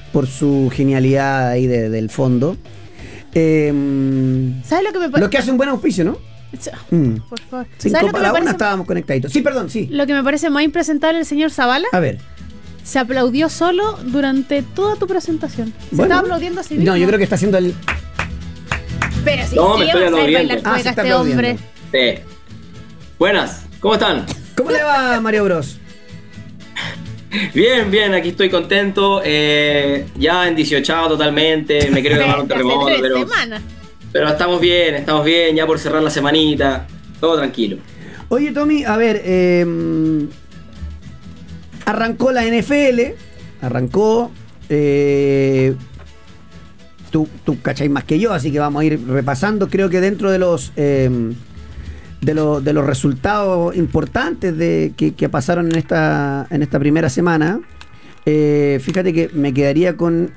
por su genialidad ahí del fondo. ¿Sabes lo que me parece? Lo que hace un buen auspicio, ¿no? Por favor. 5 ¿Sabes lo que para me una parece? estábamos conectaditos. Sí, perdón, sí. Lo que me parece más impresentable el señor Zavala, A ver. se aplaudió solo durante toda tu presentación. Se Bueno. estaba aplaudiendo a sí mismo. No, yo creo que está haciendo el... Pero si No, me estoy lleva a saber aplaudiendo. bailar Ah, se cueca está este hombre. aplaudiendo. Buenas, ¿cómo están? ¿Cómo le va, Mario Bros? Bien, bien, aquí estoy contento. Ya en 18 totalmente. Me quiero tomar un Hace terremoto, 3 pero semanas. estamos bien, ya por cerrar la semanita. Todo tranquilo. Oye, Tommy, a ver, arrancó la NFL, tú cacháis más que yo, así que vamos a ir repasando. Creo que dentro de los resultados importantes que pasaron en esta primera semana, fíjate que me quedaría con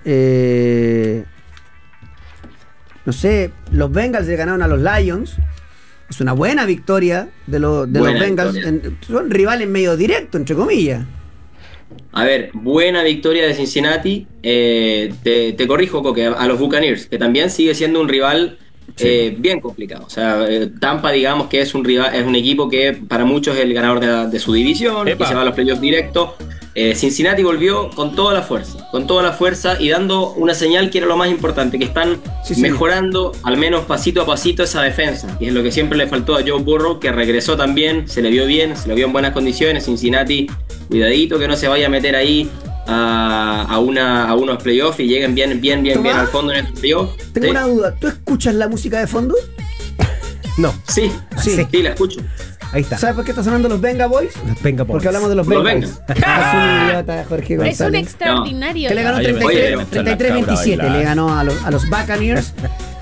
no sé, los Bengals le ganaron a los Lions. Es una buena victoria de los Bengals. Son rivales medio directos, entre comillas. A ver, buena victoria de Cincinnati. Te corrijo, Coque, a los Buccaneers, que también sigue siendo un rival bien complicado. O sea, Tampa, digamos que es un rival, es un equipo que para muchos es el ganador de su división y se va a los playoffs directos. Cincinnati volvió con toda la fuerza y dando una señal que era lo más importante, que están mejorando al menos pasito a pasito esa defensa, y es lo que siempre le faltó a Joe Burrow, que regresó también, se le vio bien, se le vio en buenas condiciones. Cincinnati, cuidadito que no se vaya a meter ahí a unos playoffs y lleguen bien al fondo en estos playoffs. Tengo una duda, ¿tú escuchas la música de fondo? No. Sí, la escucho. Ahí está. ¿Sabes por qué está sonando los Venga Boys? Venga, Porque hablamos de los Los Bengals. Es un idiota, Jorge Es un González. extraordinario. Que le ganó Oye, 33-27, le ganó a los Buccaneers.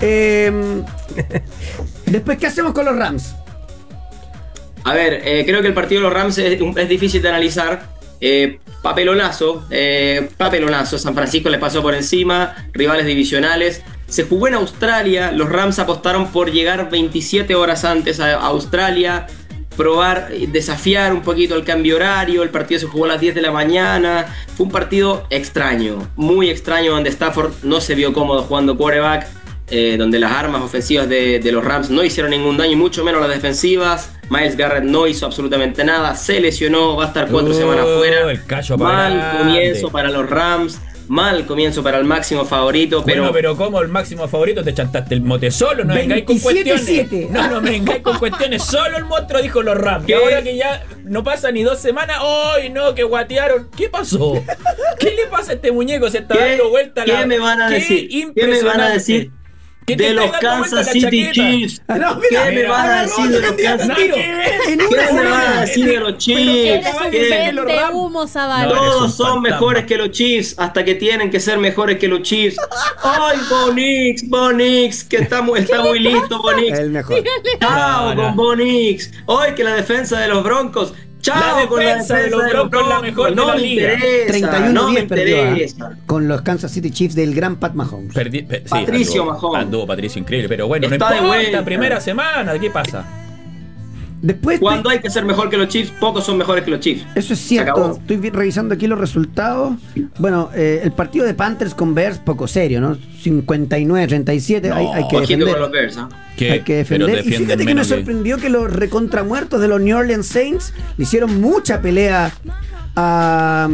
Después, ¿qué hacemos con los Rams? A ver, creo que el partido de los Rams es difícil de analizar. Papelonazo, San Francisco les pasó por encima, rivales divisionales. Se jugó en Australia, los Rams apostaron por llegar 27 horas antes a Australia, probar, desafiar un poquito el cambio horario. El partido se jugó a las 10 de la mañana. Fue un partido extraño, muy extraño, donde Stafford no se vio cómodo jugando quarterback, donde las armas ofensivas de los Rams no hicieron ningún daño, y mucho menos las defensivas. Miles Garrett no hizo absolutamente nada, se lesionó, va a estar 4 semanas fuera. El callo Mal comienzo para los Rams, mal comienzo para el máximo favorito. Pero como el máximo favorito te chantaste el mote solo, no vengáis con 27-7. cuestiones. No me vengáis con cuestiones, solo el monstruo dijo los Rams. Y ahora que ya no pasa ni 2 semanas, ¡ay no! Que guatearon. ¿Qué pasó? ¿Qué le pasa a este muñeco? Se está dando vuelta ¿Qué me van a decir? ¿Qué me van a decir? De los Kansas City Chiefs. ¿Qué me van a decir de los Kansas City Chiefs? ¿Qué me van a decir de los Chiefs? Eres un vende humo, Zavala. Todos son mejores que los Chiefs, hasta que tienen que ser mejores que los Chiefs. ¡Ay, Bo Nix! Que está muy listo, Bo Nix. El mejor. ¡Chao con Bo Nix! ¡Ay, que la defensa de los Broncos! ¡Chao con la defensa de los Broncos! La mejor de No la me liga. interesa, no me 31-10 perdió interesa. con los Kansas City Chiefs del gran Pat Mahomes. Patricio Mahomes. Anduvo Patricio increíble, pero bueno, Está no de importa, vuelta. primera semana, ¿qué pasa? Después, Cuando hay que ser mejor que los Chiefs, pocos son mejores que los Chiefs. eso es Se cierto. acabó. Estoy revisando aquí los resultados. Bueno, el partido de Panthers con Bears, poco serio, ¿no? 59-37. No, hay que Ojito defender. con los Bears, ¿ah? Hay que defender. Y fíjate que me sorprendió que los recontramuertos de los New Orleans Saints le hicieron mucha pelea a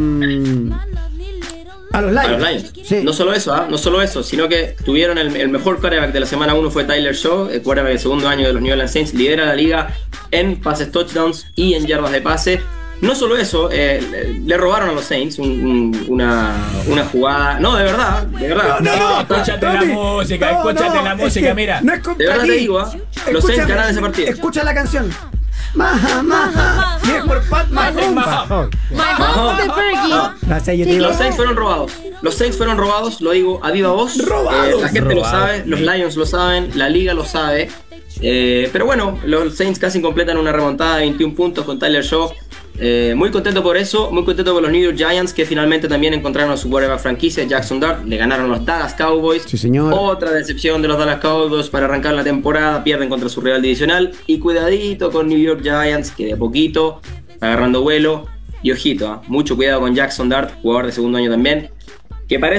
los Lions. Sí. No solo eso, sino que tuvieron el mejor quarterback de la semana 1 fue Tyler Shaw, el quarterback del segundo año de los New Orleans Saints, lidera la liga en pases touchdowns y en yardas de pase. No solo eso, le robaron a los Saints una jugada. No, de verdad. No, escúchate la música, mira. No es culpa De verdad aquí. te digo, los Saints ganaron ese partido. Escucha la canción. Maja. Bien por Pat Mahomes. Mahomes de Fergie. Gracias, yo te digo. Los Saints fueron robados, lo digo a viva voz. Robados. La gente lo sabe, los Lions lo saben, la liga lo sabe. Pero bueno, los Saints casi completan una remontada de 21 puntos con Tyler Shaw. Muy contento por eso, muy contento por los New York Giants, que finalmente también encontraron a su quarterback franquicia, Jackson Dart. Le ganaron a los Dallas Cowboys. Sí, señor. Otra decepción de los Dallas Cowboys para arrancar la temporada, pierden contra su rival divisional. Y cuidadito con New York Giants, que de a poquito agarrando vuelo. Y ojito, mucho cuidado con Jackson Dart, jugador de segundo año también, que parece